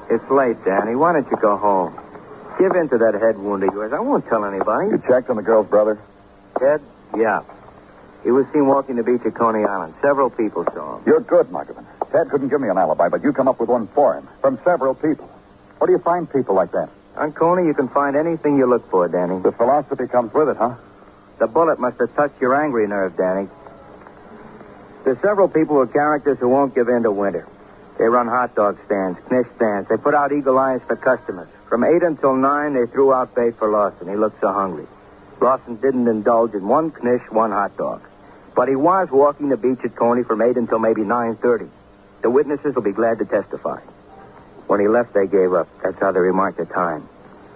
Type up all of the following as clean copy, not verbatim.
It's late, Danny. Why don't you go home? Give in to that head wound of yours. I won't tell anybody. You checked on the girl's brother? Ted? Yeah. He was seen walking the beach at Coney Island. Several people saw him. You're good, Muggavan. Ted couldn't give me an alibi, but you come up with one for him. From several people. Where do you find people like that? On Coney, you can find anything you look for, Danny. The philosophy comes with it, huh? The bullet must have touched your angry nerve, Danny. There's several people with characters who won't give in to winter. They run hot dog stands, knish stands. They put out eagle eyes for customers. From 8 until 9, they threw out bait for Lawson. He looked so hungry. Lawson didn't indulge in one knish, one hot dog. But he was walking the beach at Coney from 8 until maybe 9:30. The witnesses will be glad to testify. When he left, they gave up. That's how they remarked the time.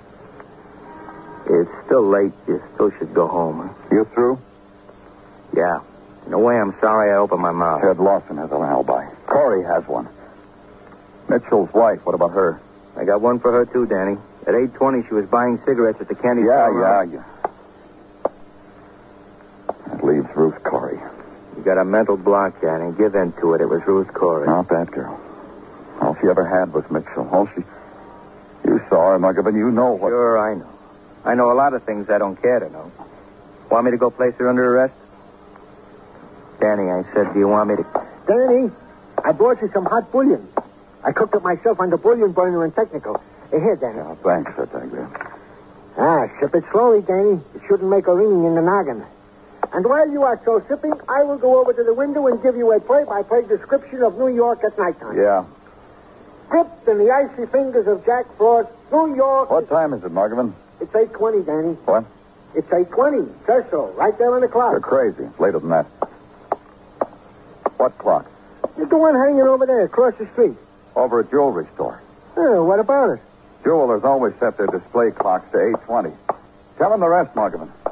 It's still late. You still should go home, huh? You through? Yeah. In a way, I'm sorry I opened my mouth. Ted Lawson has an alibi. Corey has one. Mitchell's wife, what about her? I got one for her, too, Danny. At 8:20, she was buying cigarettes at the candy store. Yeah. That leaves Ruth Corey. You got a mental block, Danny. Give in to it. It was Ruth Corey. Not that girl. All she ever had was Mitchell. You saw her, Muggavan. You know what... Sure, I know. I know a lot of things I don't care to know. Want me to go place her under arrest? Danny, I said, do you want me to... Danny, I brought you some hot bouillon. I cooked it myself on the bouillon burner in Technical. Here, Danny. Oh, thanks, Taglia. Sip it slowly, Danny. It shouldn't make a ringing in the noggin. And while you are so sipping, I will go over to the window and give you a play-by-play description of New York at nighttime. Yeah. Gripped in the icy fingers of Jack Frost, New York... What time is it, Muggavan? It's 8:20, Danny. What? It's 8:20. Just so. Right there on the clock. You're crazy. It's later than that. What clock? It's the one hanging over there across the street. Over at jewelry store. What about it? Jewelers always set their display clocks to 8:20. Tell them the rest, Muggavan.